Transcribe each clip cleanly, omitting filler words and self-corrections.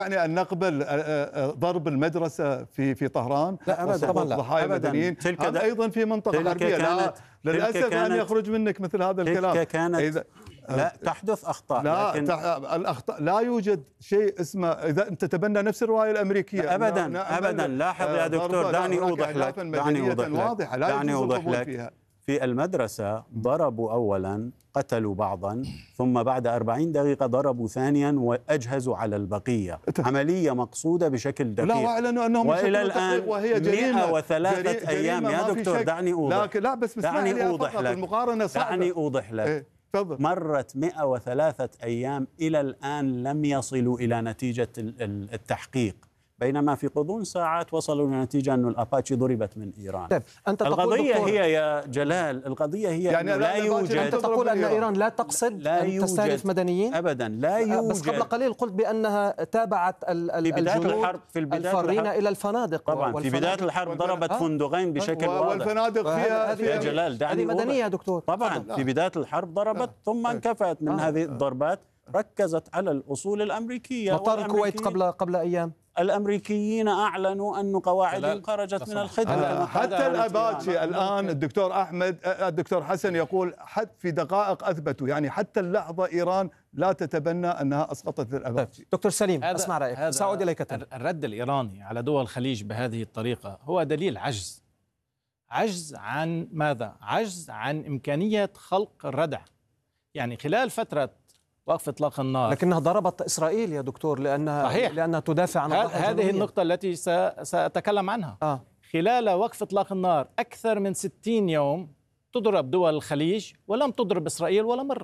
يعني أن نقبل ضرب المدرسة في طهران؟ لا أبدا طبعا، لا ضحايا مدنيين أيضا في منطقة غربية. لا للأسف أن يخرج منك مثل هذا الكلام. تلك كانت لا تحدث أخطاء، لا لكن الأخطاء لا يوجد شيء اسمه إذا أنت تتبنى نفس الرواية الأمريكية. أبدا لاحظ يا دكتور، دعني أوضح لك في المدرسة ضربوا أولا، قتلوا بعضا، ثم بعد 40 دقيقة ضربوا ثانيا وأجهزوا على البقية. عملية مقصودة بشكل دقيق. وأعلنوا أنهم وإلى الآن وهي جريمة 103 أيام يا دكتور. دعني أوضح دعني أوضح لك. مرت 103 أيام، إلى الآن لم يصلوا إلى نتيجة التحقيق، بينما في غضون ساعات وصلوا لنتيجة أن الأباتشي ضربت من إيران. طيب أنت القضية هي يا جلال، القضية هي يعني لا يوجد. أنت تقول أن إيران لا تقصد أن تستهدف مدنيين؟ أبدا لا يوجد. بس قبل قليل قلت بأنها تابعت الجنود الفارين إلى الفنادق. طبعا في بداية الحرب ضربت فندقين بشكل واضح. والفنادق فيها يا جلال دعني هذه مدنية يا دكتور. طبعا في بداية الحرب ضربت ثم انكفأت من هذه الضربات، ركزت على الأصول الأمريكية. مطار الكويت قبل أيام الأمريكيين أعلنوا أن قواعدهم خرجت من الخدمة. حتى الأباتشي الآن الدكتور أحمد الدكتور حسن يقول حتى في دقائق أثبتوا، يعني حتى اللحظة إيران لا تتبنى أنها أسقطت الأباتشي. دكتور سليم أسمع رأيك، سأعود إليك تاني. الرد الإيراني على دول الخليج بهذه الطريقة هو دليل عجز عن ماذا؟ عجز عن إمكانية خلق الردع. يعني خلال فترة وقف إطلاق النار، لكنها ضربت إسرائيل يا دكتور لأنها تدافع عن الضفة هذه النقطة التي سأتكلم عنها. خلال وقف إطلاق النار أكثر من 60 يوم تضرب دول الخليج ولم تضرب إسرائيل ولا مرة.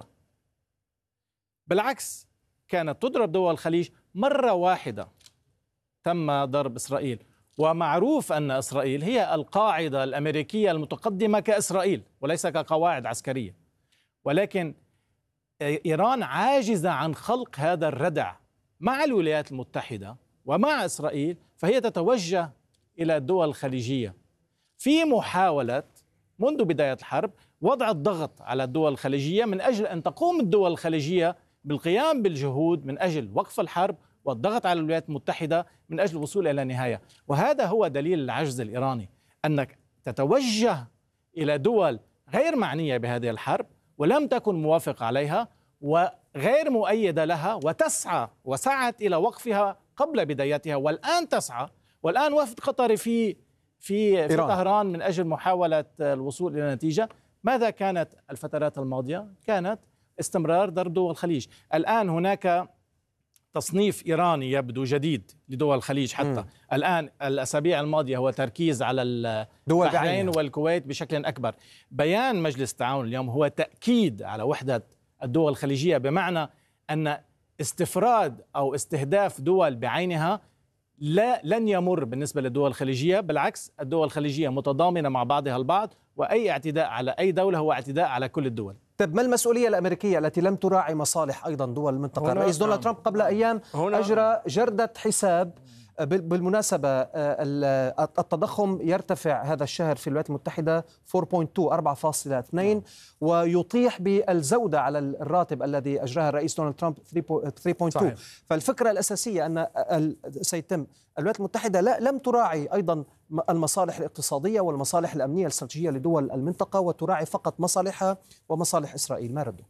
بالعكس كانت تضرب دول الخليج مرة واحدة تم ضرب إسرائيل. ومعروف أن إسرائيل هي القاعدة الأمريكية المتقدمة كإسرائيل وليس كقواعد عسكرية، ولكن إيران عاجزة عن خلق هذا الردع مع الولايات المتحدة ومع إسرائيل، فهي تتوجه إلى الدول الخليجية في محاولة منذ بداية الحرب وضع الضغط على الدول الخليجية من أجل أن تقوم الدول الخليجية بالقيام بالجهود من أجل وقف الحرب والضغط على الولايات المتحدة من أجل الوصول إلى نهاية. وهذا هو دليل العجز الإيراني، أنك تتوجه إلى دول غير معنية بهذه الحرب ولم تكن موافقة عليها وغير مؤيدة لها، وسعت إلى وقفها قبل بدايتها، والآن تسعى، والآن وفد قطري في طهران من أجل محاولة الوصول إلى نتيجة. ماذا كانت الفترات الماضية؟ كانت استمرار ضرب دول الخليج. الآن هناك تصنيف إيراني يبدو جديد لدول الخليج. حتى الآن الأسابيع الماضية هو تركيز على البحرين والكويت بشكل أكبر. بيان مجلس التعاون اليوم هو تأكيد على وحدة الدول الخليجية، بمعنى أن استفراد أو استهداف دول بعينها لن يمر بالنسبة للدول الخليجية. بالعكس الدول الخليجية متضامنة مع بعضها البعض، وأي اعتداء على أي دولة هو اعتداء على كل الدول. طيب ما المسؤولية الأمريكية التي لم تراعي مصالح أيضا دول المنطقة؟ الرئيس دونالد ترامب قبل أيام أجرى جردة حساب. بالمناسبة التضخم يرتفع هذا الشهر في الولايات المتحدة 4.2 ويطيح بالزودة على الراتب الذي أجراها الرئيس دونالد ترامب 3.2. فالفكرة الأساسية أن سيتم الولايات المتحدة لم تراعي أيضا المصالح الاقتصادية والمصالح الأمنية الاستراتيجية لدول المنطقة، وتراعي فقط مصالحها ومصالح إسرائيل. ما ردك؟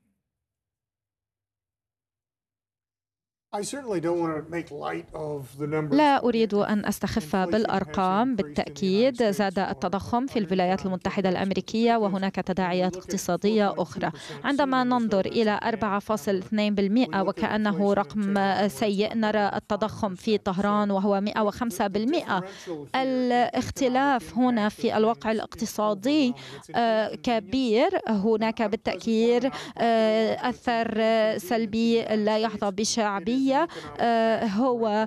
لا أريد أن أستخف بالأرقام. بالتأكيد زاد التضخم في الولايات المتحدة الأمريكية وهناك تداعيات اقتصادية أخرى. عندما ننظر إلى 4.2% وكأنه رقم سيء، نرى التضخم في طهران وهو 105%. الاختلاف هنا في الواقع الاقتصادي كبير. هناك بالتأكيد أثر سلبي لا يحظى بشعبية، هو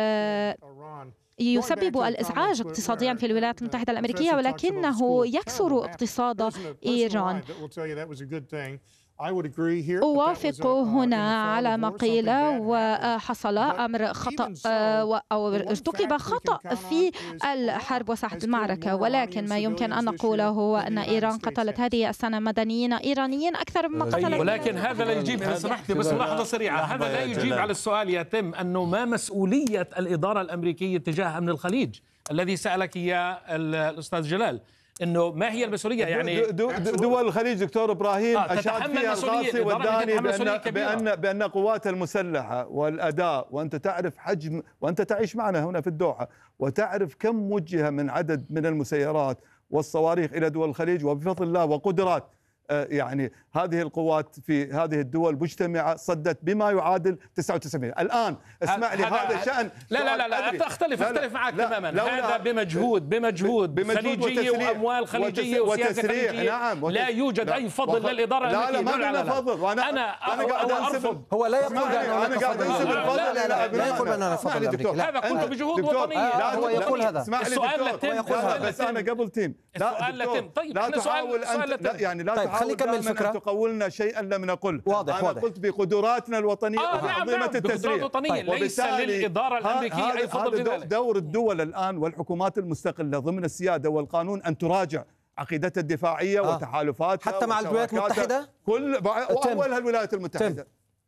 يسبب الإزعاج اقتصاديا في الولايات المتحدة الأمريكية، ولكنه يكسر اقتصاد إيران. أوافق هنا على ما قيل، وحصل أمر خطأ أو ارتكب خطأ في الحرب وساحة المعركة، ولكن ما يمكن أن نقوله هو أن إيران قتلت هذه السنة مدنيين إيرانيين أكثر مما قتلت. ولكن هذا لا يجيب، إذا سمحت لي بس ملاحظة سريعة، هذا لا يجيب على السؤال يتم أنه ما مسؤولية الإدارة الأمريكية تجاه أمن الخليج الذي سألك إياه الأستاذ جلال، انه ما هي المسؤوليه؟ يعني دول الخليج دكتور ابراهيم اشاد فيها القاصي والداني بان قواتها المسلحه والاداء، وانت تعرف حجم، وانت تعيش معنا هنا في الدوحه وتعرف كم وجه من عدد من المسيرات والصواريخ الى دول الخليج، وبفضل الله وقدرات يعني هذه القوات في هذه الدول مجتمعة صدت بما يعادل 99. الآن اسمع لي، هذا شأن. لا أختلف معك تماما. هذا بمجهود خليجية وأموال خليجية وسياسة خليجية. نعم، لا يوجد أي فضل للإدارة الأمريكية. لا فضل، وأنا قاعد أنسب. هو لا يقول أنا قاعد أنسب الفضل لا يقول أننا فضل الأمريكي. هذا كنت بجهود وطنية. هو يقول هذا. اسمع لي دكتور، بس أنا قبل تيم. لا تحاول أنت، يعني لا تحاول أن تقولنا شيئا لم نقل. واضح. أنا قلت بقدراتنا الوطنية وبأنظمة التسريح. ليس للإدارة الأمريكية أي فضل في ذلك. دور الدول الآن والحكومات المستقلة ضمن السيادة والقانون أن تراجع عقيدتها الدفاعية وتحالفاتها حتى مع الولايات المتحدة، وأولها الولايات المتحدة.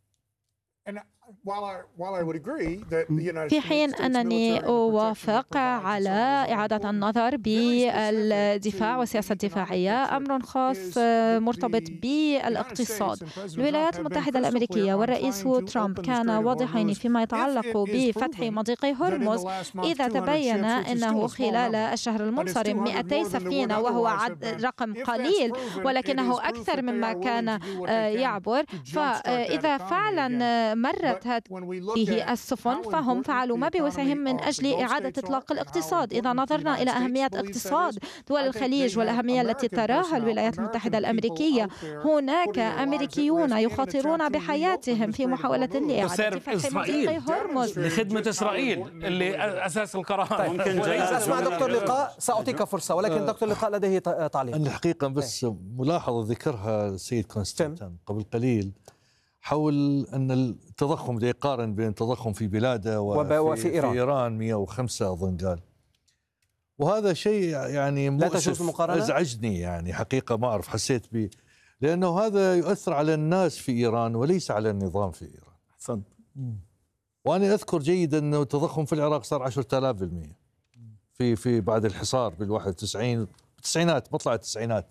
في حين أنني أوافق على إعادة النظر بالدفاع والسياسة الدفاعية، أمر خاص مرتبط بالاقتصاد. الولايات المتحدة الأمريكية والرئيس ترامب كان واضحين فيما يتعلق بفتح مضيق هرمز، إذا تبين أنه خلال الشهر المنصرم 200 سفينة، وهو رقم قليل ولكنه أكثر مما كان يعبر، فإذا فعلا مرت هذه السفن فهم فعلوا ما بوسعهم من أجل إعادة إطلاق الاقتصاد. إذا نظرنا إلى أهمية اقتصاد دول الخليج والأهمية التي تراها الولايات المتحدة الأمريكية، هناك أمريكيون يخاطرون بحياتهم في محاولة لإعادة فتح مضيق هرمز لخدمة إسرائيل اللي أساس القرار. ممكن أسمع دكتور لقاء، سأعطيك فرصة، ولكن دكتور لقاء لديه تعليق. الحقيقة بس ملاحظة ذكرها السيد كونستانتين قبل قليل حول أن التضخم ده يقارن بين التضخم في بلاده وفي إيران 105 أظن قال، وهذا شيء يعني مؤسف أزعجني، يعني حقيقة ما أعرف، حسيت به، لأنه هذا يؤثر على الناس في إيران وليس على النظام في إيران. أحسنت. وأنا أذكر جيدا أنه التضخم في العراق صار 10,000% في بعد الحصار بال91 بالتسعينات، مطلع التسعينات،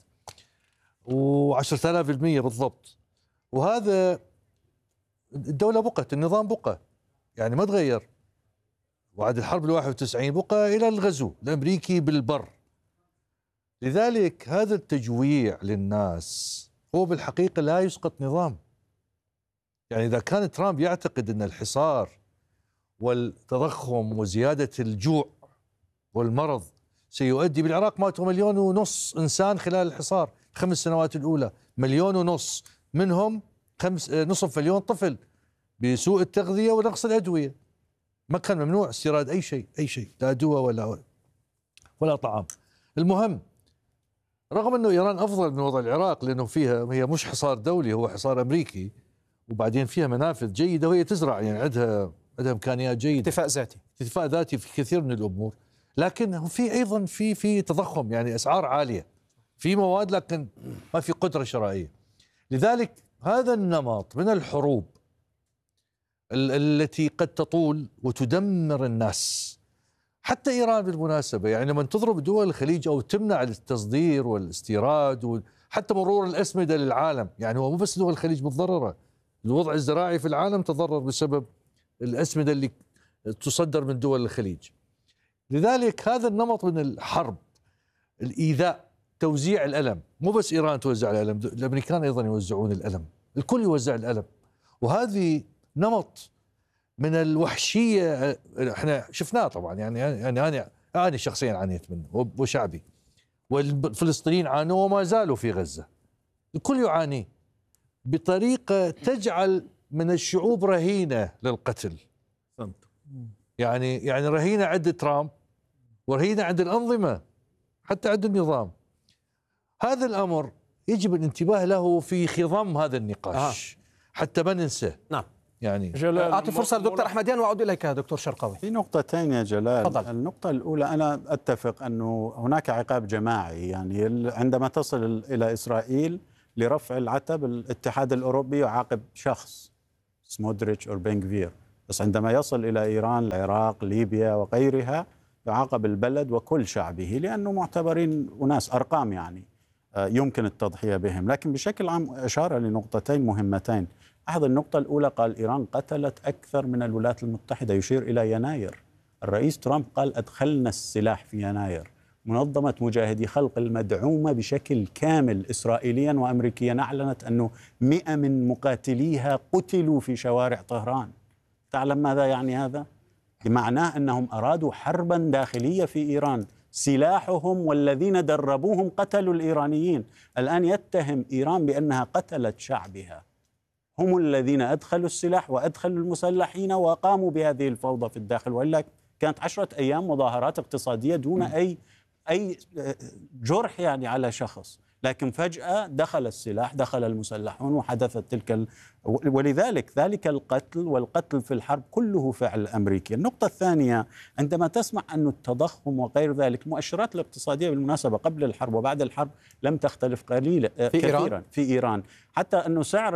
و10,000% بالضبط. وهذا الدولة بقت، النظام بقى، يعني ما تغير. وبعد الحرب 91 بقى إلى الغزو الأمريكي بالبر. لذلك هذا التجويع للناس هو بالحقيقة لا يسقط نظام. يعني إذا كان ترامب يعتقد أن الحصار والتضخم وزيادة الجوع والمرض سيؤدي، بالعراق ماتوا 1.5 مليون إنسان خلال الحصار 5 سنوات الأولى، 1.5 مليون، منهم نصف مليون طفل بسوء التغذية ونقص الأدوية. ما كان ممنوع استيراد أي شيء، لا دواء ولا طعام. المهم، رغم أنه إيران أفضل من وضع العراق لأنه هي مش حصار دولي، هو حصار أمريكي، وبعدين فيها منافذ جيدة وهي تزرع، يعني عندها إمكانيات جيدة، اكتفاء ذاتي في كثير من الأمور، لكن في أيضا في تضخم، يعني أسعار عالية في مواد لكن ما في قدرة شرائية. لذلك هذا النمط من الحروب التي قد تطول وتدمر الناس، حتى إيران بالمناسبة، يعني لما تضرب دول الخليج أو تمنع التصدير والاستيراد وحتى مرور الأسمدة للعالم، يعني هو مو بس دول الخليج متضررة، الوضع الزراعي في العالم تضرر بسبب الأسمدة اللي تصدر من دول الخليج. لذلك هذا النمط من الحرب، الإيذاء، توزيع الألم، مو بس إيران توزع الألم، الأمريكان أيضا يوزعون الألم، الكل يوزع الألم، وهذه نمط من الوحشية احنا شفناه طبعا، يعني أنا شخصيا عانيت منه وشعبي، والفلسطينيين عانوا وما زالوا في غزة، الكل يعاني بطريقة تجعل من الشعوب رهينة للقتل. يعني رهينة عند ترامب ورهينة عند الأنظمة حتى عند النظام. هذا الأمر يجب الانتباه له في خضم هذا النقاش حتى ما ننساه. نعم يعني أعطي فرصة للدكتور أحمديان وأعود إليك دكتور شرقاوي. في نقطتين يا جلال. فضل. النقطة الأولى أنا أتفق أنه هناك عقاب جماعي، يعني عندما تصل إلى إسرائيل لرفع العتب الاتحاد الأوروبي يعاقب شخص سمودريتش أو بنغفير، بس عندما يصل إلى إيران العراق ليبيا وغيرها يعاقب البلد وكل شعبه، لأنه معتبرين أناس أرقام يعني يمكن التضحية بهم. لكن بشكل عام أشار لنقطتين مهمتين. أحد النقطة الأولى قال إيران قتلت أكثر من الولايات المتحدة، يشير إلى يناير. الرئيس ترامب قال أدخلنا السلاح في يناير. منظمة مجاهدي خلق المدعومة بشكل كامل إسرائيليا وأمريكيا أعلنت أنه 100 من مقاتليها قتلوا في شوارع طهران. تعلم ماذا يعني هذا؟ بمعناه أنهم أرادوا حربا داخلية في إيران، سلاحهم والذين دربوهم قتلوا الإيرانيين. الآن يتهم إيران بأنها قتلت شعبها، هم الذين أدخلوا السلاح وأدخلوا المسلحين وقاموا بهذه الفوضى في الداخل. وإلا كانت 10 أيام مظاهرات اقتصادية دون أي جرح يعني على شخص، لكن فجأة دخل السلاح، دخل المسلحون وحدثت تلك ولذلك ذلك القتل والقتل في الحرب كله فعل أمريكي. النقطة الثانية، عندما تسمع أن التضخم وغير ذلك، المؤشرات الاقتصادية بالمناسبة قبل الحرب وبعد الحرب لم تختلف كثيرا في إيران، حتى أنه سعر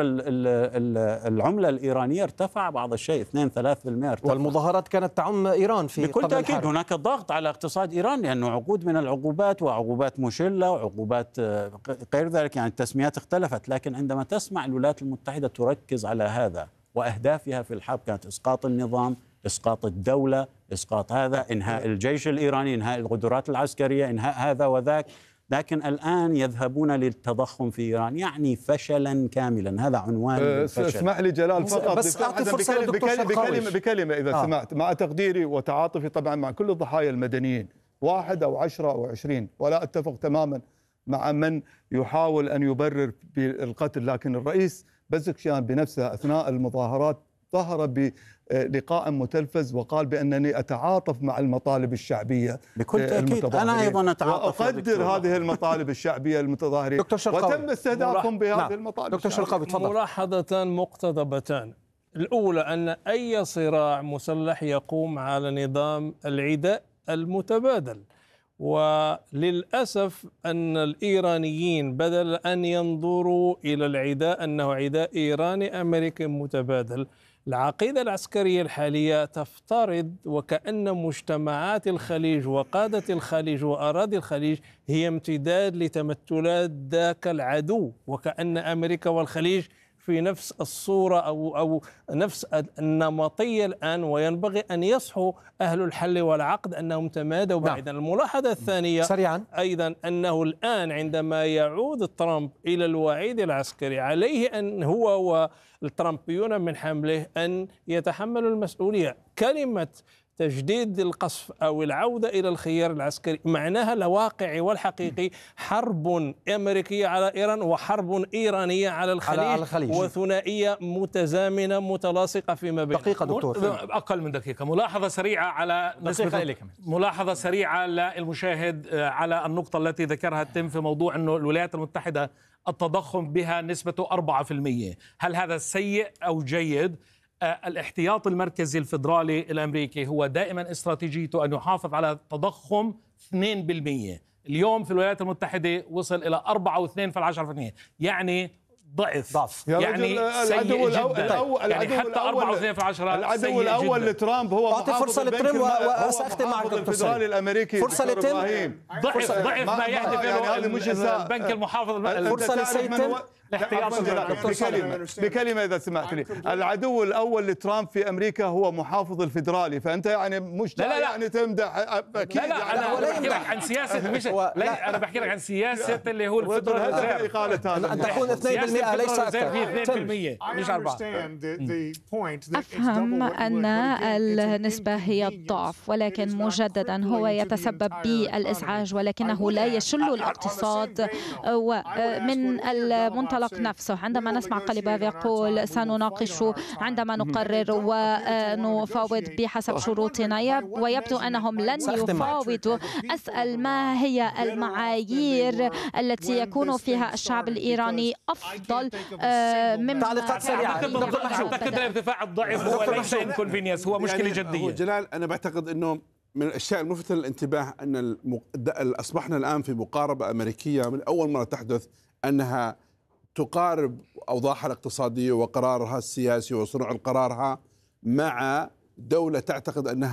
العملة الإيرانية ارتفع بعض الشيء 2-3% ارتفع. والمظاهرات كانت تعم إيران في بكل تأكيد. هناك ضغط على اقتصاد إيران لأنه عقود من العقوبات وعقوبات مشلة وعقوبات غير ذلك، يعني التسميات اختلفت. لكن عندما تسمع الولايات المتحدة تركز على هذا وأهدافها في الحرب كانت إسقاط النظام، إسقاط الدولة، إسقاط هذا، إنهاء الجيش الإيراني، إنهاء القدرات العسكرية، إنهاء هذا وذاك، لكن الآن يذهبون للتضخم في إيران، يعني فشلا كاملا. هذا عنوان الفشل. اسمح لي جلال فقط بس بكلمة إذا سمعت، مع تقديري وتعاطفي طبعا مع كل الضحايا المدنيين، 1 أو 10 أو 20، ولا أتفق تماما مع من يحاول أن يبرر بالقتل. لكن الرئيس بزكشيان بنفسه أثناء المظاهرات ظهر بلقاء متلفز وقال بأنني أتعاطف مع المطالب الشعبية. بكل تأكيد أنا أيضا أتعاطف وأقدر هذه المطالب الشعبية المتظاهرين، وتم استهدافهم بهذه المطالب. دكتور شرقاوي تفضل. ملاحظتان مقتضبتان. الأولى أن أي صراع مسلح يقوم على نظام العداء المتبادل، وللأسف أن الإيرانيين بدل أن ينظروا إلى العداء أنه عداء إيراني أمريكي متبادل، العقيدة العسكرية الحالية تفترض وكأن مجتمعات الخليج وقادة الخليج وأراضي الخليج هي امتداد لتمثلات ذاك العدو، وكأن أمريكا والخليج في نفس الصورة أو نفس النمطية الآن، وينبغي أن يصحوا أهل الحل والعقد أنهم تمادوا بعيدا. الملاحظة الثانية سريعا أيضا أنه الآن عندما يعود ترامب إلى الوعيد العسكري عليه أن هو والترامبيون من حمله أن يتحملوا المسؤولية. كلمة تجديد القصف أو العودة إلى الخيار العسكري معناها الواقعي والحقيقي حرب أمريكية على إيران وحرب إيرانية على الخليج وثنائية متزامنة متلاصقة فيما بينهم. دقيقة دكتور، أقل من دقيقة. ملاحظة سريعة على ملاحظة سريعة للمشاهد على النقطة التي ذكرها تم في موضوع أنه الولايات المتحدة التضخم بها نسبته 4%. هل هذا سيء أو جيد؟ الاحتياط المركزي الفيدرالي الأمريكي هو دائما استراتيجيته أن يحافظ على تضخم 2%. اليوم في الولايات المتحدة وصل إلى 4.2%، يعني ضعف. يعني سيء جدا. يعني حتى 4.2% العدو الأول لترامب هو أعطي فرصة لترامب وسأختم معك دكتور الفيدرالي الأمريكي. فرصة لتم ضعف ما يهدف له البنك المحافظ. فرصة لسيتم بكلمة إذا سمحت لي. العدو الأول لترامب في أمريكا هو محافظ الفيدرالي، فأنت يعني مش يعني تمدح. لا أنا بحكي لك عن سياسة، مش لا أنا بحكي لك عن سياسة اللي هو الفيدرالي. أن تكون 2% 100 ليس أكثر. 2% مش 4. أفهم أن النسبة هي الضعف، ولكن مجددا هو يتسبب بالإزعاج، ولكنه لا يشل الاقتصاد. ومن المنطلق نفسه عندما نسمع قليباف يقول سنناقش عندما نقرر ونفاوض بحسب شروطنا، ويبدو أنهم لن يفاوضوا. أسأل ما هي المعايير التي يكون فيها الشعب الإيراني أفضل مما تعليقات سريعة. أعتقد الارتفاع الضعيف هو ليس انكونفينينس، هو مشكلة جدية. جلال، أنا بعتقد أنه من الأشياء الملفتة للانتباه أن أصبحنا الآن في مقاربة أمريكية من أول مرة تحدث، أنها تقارب أوضاعها الاقتصادية وقرارها السياسي وصنع قرارها مع دولة تعتقد أنها